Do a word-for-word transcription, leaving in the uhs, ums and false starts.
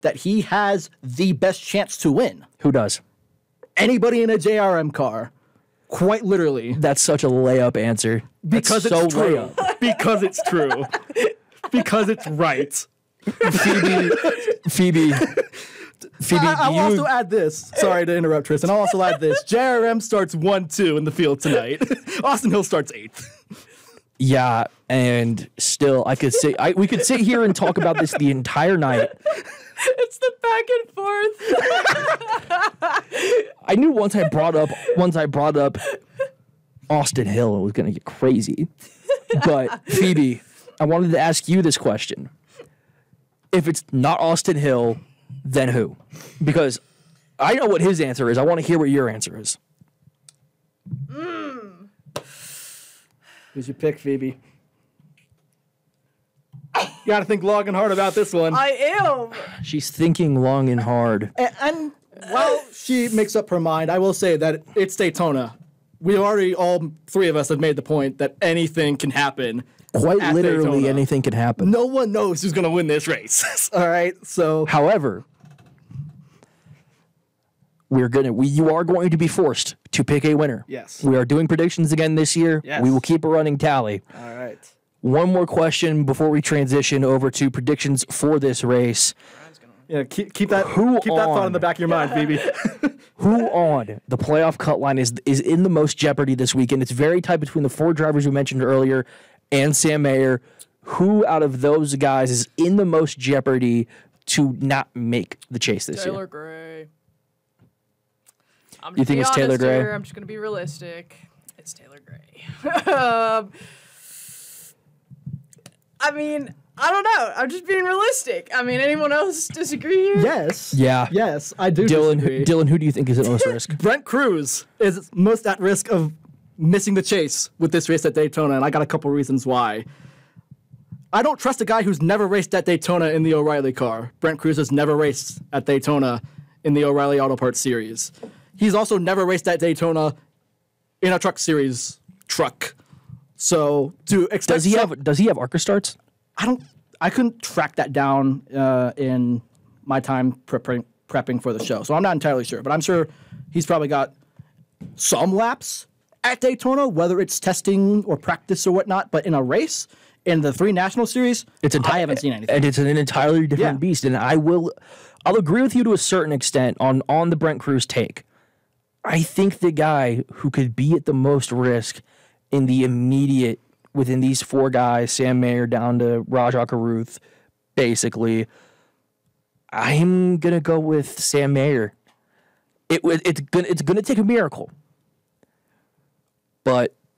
that he has the best chance to win. Who does? Anybody in a J R M car. Quite literally. That's such a layup answer. Because That's it's so true. layup. Because it's true. Because it's right. Phoebe, Phoebe, Phoebe, I, I'll you, also add this. Sorry to interrupt, Tristan. I'll also add this. J R M starts one two in the field tonight. Austin Hill starts eighth. yeah, and still, I could sit. I, we could sit here and talk about this the entire night. It's the back and forth. I knew once I brought up once I brought up Austin Hill, it was gonna get crazy. But Phoebe, I wanted to ask you this question: if it's not Austin Hill, then who? Because I know what his answer is. I want to hear what your answer is. Mm. Who's your pick, Phoebe? You gotta think long and hard about this one. I am. She's thinking long and hard. And, and while she makes up her mind, I will say that it's Daytona. We already, all three of us have made the point that anything can happen. Quite at literally, Daytona. anything could happen. No one knows who's going to win this race. All right, so However, we're gonna we you are going to be forced to pick a winner. Yes. We are doing predictions again this year. Yes. We will keep a running tally. all right. One more question before we transition over to predictions for this race. Yeah, keep, keep that Who keep that thought on? in the back of your mind, Phoebe. Who on the playoff cut line is is in the most jeopardy this weekend? It's very tight between the four drivers we mentioned earlier and Sam Mayer. Who out of those guys is in the most jeopardy to not make the chase this Taylor year? Gray. I'm You think be it's Taylor honest Gray? here. I'm just gonna be realistic. It's Taylor Gray. um, I mean, I don't know. I'm just being realistic. I mean, anyone else disagree here? Yes. Yeah. Yes, I do. Dylan, who, disagree. Dylan, who do you think is at most risk? Brent Cruz is most at risk of missing the chase with this race at Daytona, and I got a couple reasons why. I don't trust a guy who's never raced at Daytona in the O'Reilly car. Brent Cruz has never raced at Daytona in the O'Reilly Auto Parts Series. He's also never raced at Daytona in a Truck Series truck. So to expect Does he some- have Does he have ARCA starts? I don't. I couldn't track that down uh, in my time prepping prepping for the show, so I'm not entirely sure. But I'm sure he's probably got some laps at Daytona, whether it's testing or practice or whatnot. But in a race, in the three national series, It's enti- I haven't seen anything. And it's an entirely different Yeah. beast. And I will, I'll agree with you to a certain extent on on the Brent Cruz take. I think the guy who could be at the most risk in the immediate within these four guys, Sam Mayer down to Rajah Caruth, basically, I'm gonna go with Sam Mayer. It would it's gonna it's gonna take a miracle, but